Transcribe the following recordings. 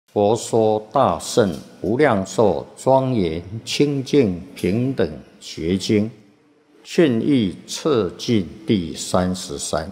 佛说大圣无量寿庄严清净平等觉经劝义测进第33。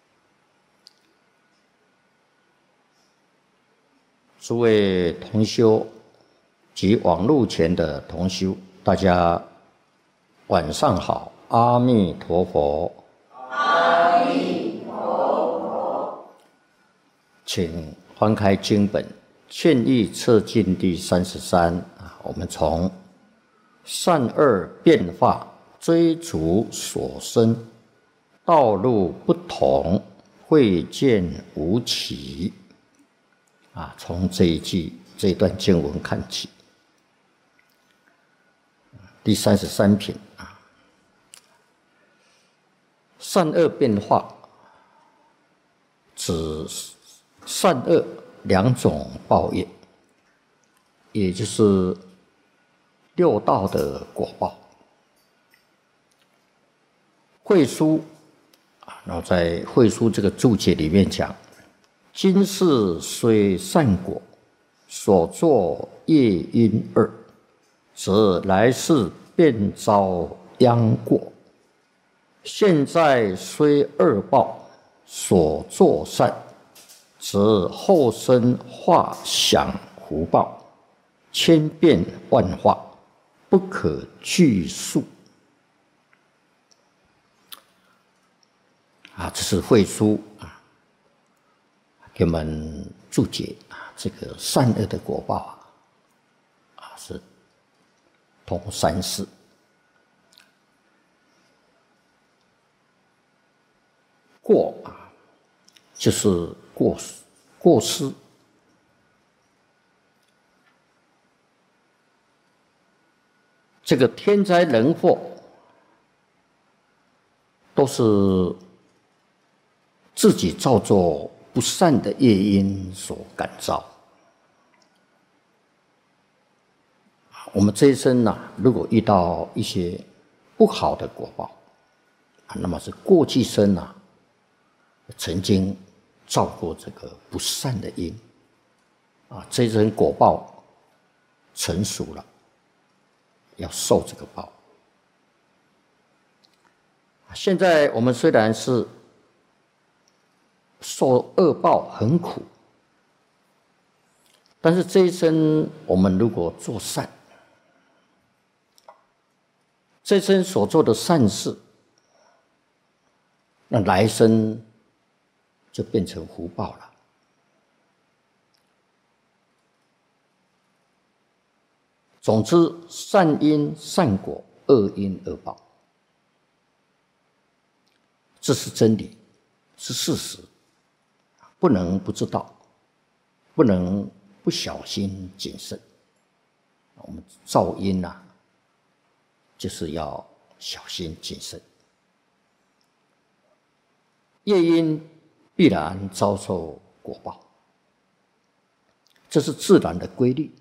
诸位同修及网络前的同修，大家晚上好，阿弥陀佛。 阿弥陀佛。 请翻开经本劝义测进第33，我们从善恶变化追逐所生，道路不同，慧见无起。从这一段经文看起。第33品，善恶变化指善恶两种报业，也就是六道的果报。慧书，然后在慧书这个注解里面讲，今世虽善果，所作业因恶，则来世便遭殃过。现在虽恶报，所作善，则后生化享福报，千变万化，不可具数。这是慧书给我们注解这个善恶的果报是同三世。过就是过失，这个天灾人祸都是自己造作不善的业因所感召。我们这一生如果遇到一些不好的果报，那么是过去生曾经造过这个不善的因，这一生果报成熟了，要受这个报。现在我们虽然是受恶报很苦，但是这一生我们如果做善，这一生所做的善事，那来生就变成福报了。总之，善因善果，恶因恶报，这是真理，是事实，不能不知道，不能不小心谨慎。我们造因就是要小心谨慎。业因必然遭受果报，这是自然的规律。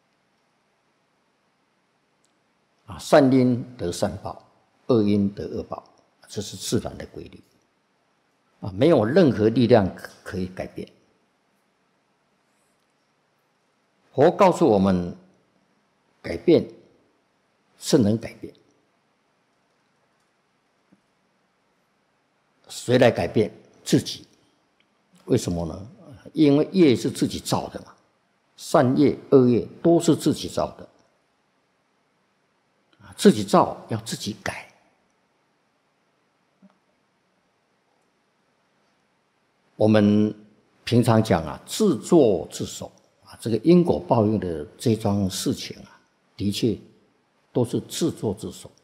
善因得善报，恶因得恶报，这是自然的规律。没有任何力量可以改变。佛告诉我们，改变是能改变。谁来改变？自己。为什么呢？因为业是自己造的嘛，善业恶业都是自己造的，自己造要自己改。我们平常讲自作自受这个因果报应的这桩事情的确都是自作自受。